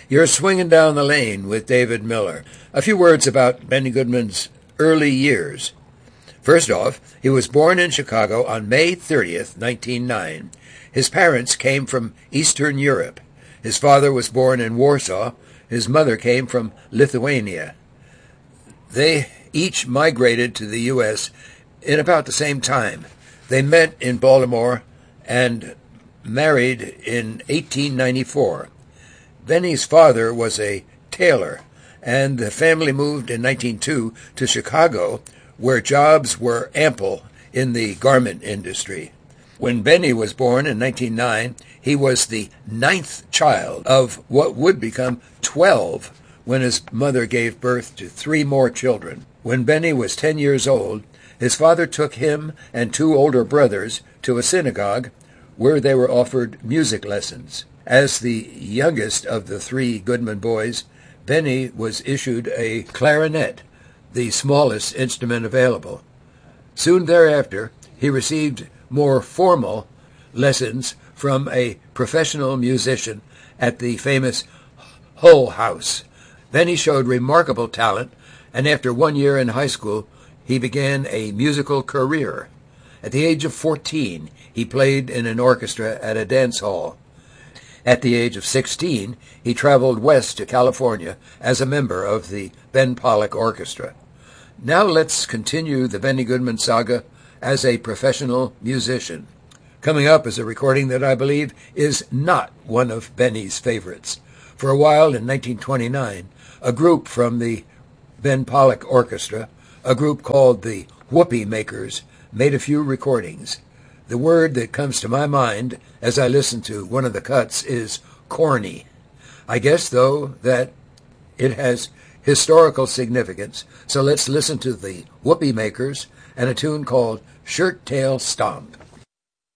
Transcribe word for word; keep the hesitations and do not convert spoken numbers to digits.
You're swinging down the lane with David Miller. A few words about Benny Goodman's early years. First off, he was born in Chicago on May thirtieth, nineteen oh nine. His parents came from Eastern Europe. His father was born in Warsaw. His mother came from Lithuania. They each migrated to the U S in about the same time. They met in Baltimore and married in eighteen ninety-four. Benny's father was a tailor, and the family moved in nineteen oh two to Chicago, where jobs were ample in the garment industry. When Benny was born in nineteen oh nine, he was the ninth child of what would become twelve when his mother gave birth to three more children. When Benny was ten years old, his father took him and two older brothers to a synagogue where they were offered music lessons. As the youngest of the three Goodman boys, Benny was issued a clarinet, the smallest instrument available. Soon thereafter, he received more formal lessons from a professional musician at the famous Hull House. Benny showed remarkable talent, and after one year in high school, he began a musical career. At the age of fourteen, he played in an orchestra at a dance hall. At the age of sixteen, he traveled west to California as a member of the Ben Pollock Orchestra. Now let's continue the Benny Goodman saga as a professional musician. Coming up is a recording that I believe is not one of Benny's favorites. For a while in nineteen twenty-nine, a group from the Ben Pollock Orchestra, a group called the Whoopee Makers, made a few recordings. The word that comes to my mind as I listen to one of the cuts is corny. I guess, though, that it has historical significance, so let's listen to the Whoopee Makers and a tune called Shirt Tail Stomp.